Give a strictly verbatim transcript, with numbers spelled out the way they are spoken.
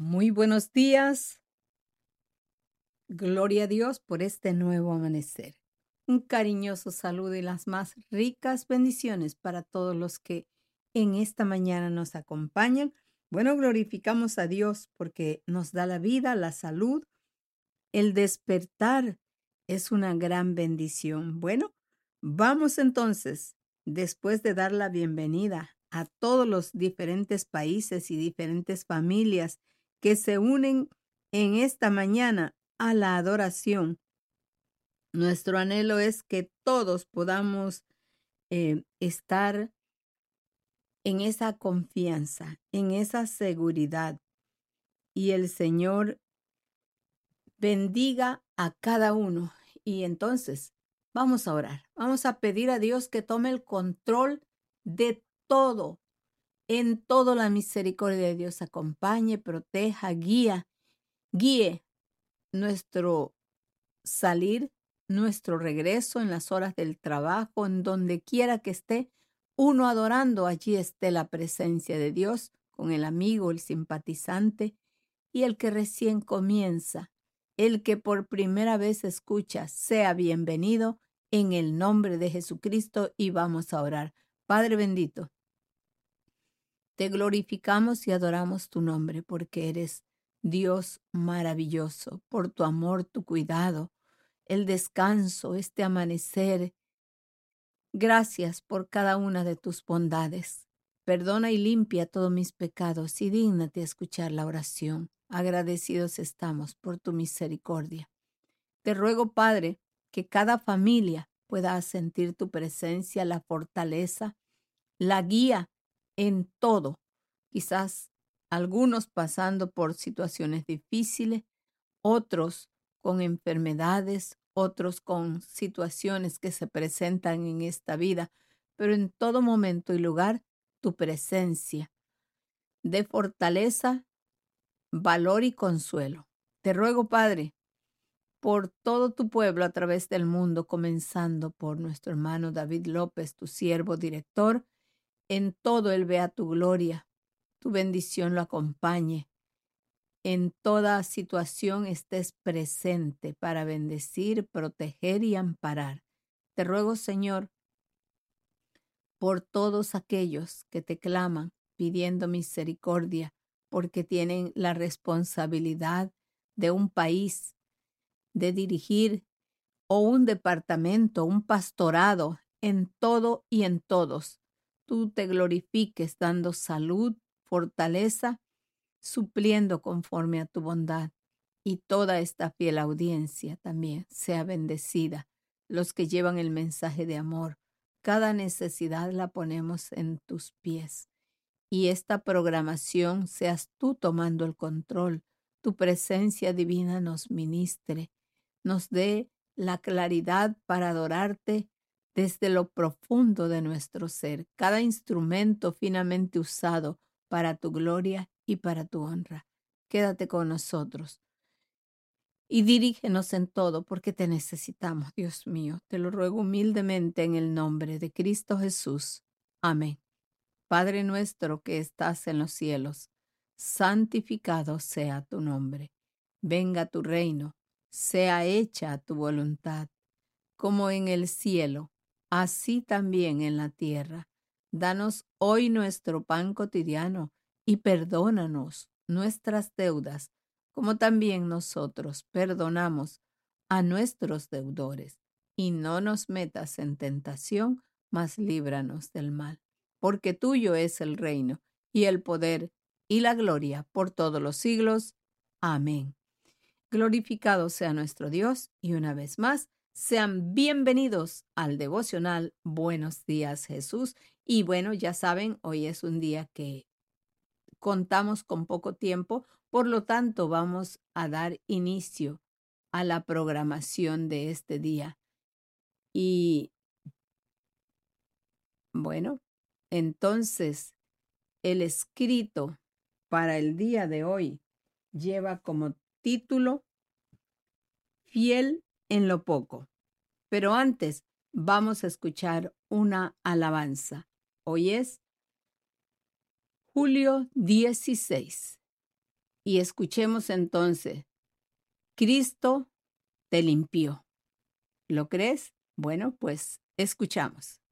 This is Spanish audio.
Muy buenos días. Gloria a Dios por este nuevo amanecer. Un cariñoso saludo y las más ricas bendiciones para todos los que en esta mañana nos acompañan. Bueno, glorificamos a Dios porque nos da la vida, la salud. El despertar es una gran bendición. Bueno, vamos entonces, después de dar la bienvenida a todos los diferentes países y diferentes familias que se unen en esta mañana a la adoración. Nuestro anhelo es que todos podamos eh, estar en esa confianza, en esa seguridad. Y el Señor bendiga a cada uno. Y entonces vamos a orar. Vamos a pedir a Dios que tome el control de todo. En todo la misericordia de Dios acompañe, proteja, guía, guíe nuestro salir, nuestro regreso en las horas del trabajo, en donde quiera que esté uno adorando, allí esté la presencia de Dios con el amigo, el simpatizante y el que recién comienza. El que por primera vez escucha, sea bienvenido en el nombre de Jesucristo y vamos a orar. Padre bendito, te glorificamos y adoramos tu nombre porque eres Dios maravilloso, por tu amor, tu cuidado, el descanso, este amanecer. Gracias por cada una de tus bondades. Perdona y limpia todos mis pecados y dígnate a escuchar la oración. Agradecidos estamos por tu misericordia. Te ruego, Padre, que cada familia pueda sentir tu presencia, la fortaleza, la guía en todo. Quizás algunos pasando por situaciones difíciles, otros con enfermedades, otros con situaciones que se presentan en esta vida, pero en todo momento y lugar, tu presencia de fortaleza, valor y consuelo. Te ruego, Padre, por todo tu pueblo a través del mundo, comenzando por nuestro hermano David López, tu siervo director, en todo él vea tu gloria, tu bendición lo acompañe. En toda situación estés presente para bendecir, proteger y amparar. Te ruego, Señor, por todos aquellos que te claman pidiendo misericordia, porque tienen la responsabilidad de un país, de dirigir o un departamento, un pastorado, en todo y en todos. Tú te glorifiques dando salud, fortaleza, supliendo conforme a tu bondad. Y toda esta fiel audiencia también sea bendecida. Los que llevan el mensaje de amor, cada necesidad la ponemos en tus pies. Y esta programación seas tú tomando el control. Tu presencia divina nos ministre, nos dé la claridad para adorarte desde lo profundo de nuestro ser. Cada instrumento finamente usado para tu gloria y para tu honra. Quédate con nosotros y dirígenos en todo porque te necesitamos, Dios mío. Te lo ruego humildemente en el nombre de Cristo Jesús. Amén. Padre nuestro que estás en los cielos, santificado sea tu nombre. Venga tu reino, sea hecha tu voluntad, como en el cielo, así también en la tierra. Danos hoy nuestro pan cotidiano y perdónanos nuestras deudas, como también nosotros perdonamos a nuestros deudores. Y no nos metas en tentación, mas líbranos del mal. Porque tuyo es el reino, y el poder, y la gloria por todos los siglos. Amén. Glorificado sea nuestro Dios, y una vez más, sean bienvenidos al devocional Buenos Días Jesús. Y bueno, ya saben, hoy es un día que contamos con poco tiempo, por lo tanto vamos a dar inicio a la programación de este día. Y bueno, entonces el escrito para el día de hoy lleva como título Fiel en lo poco. Pero antes vamos a escuchar una alabanza. Hoy es julio dieciséis. y escuchemos entonces, Cristo te limpió. ¿Lo crees? Bueno, pues escuchamos.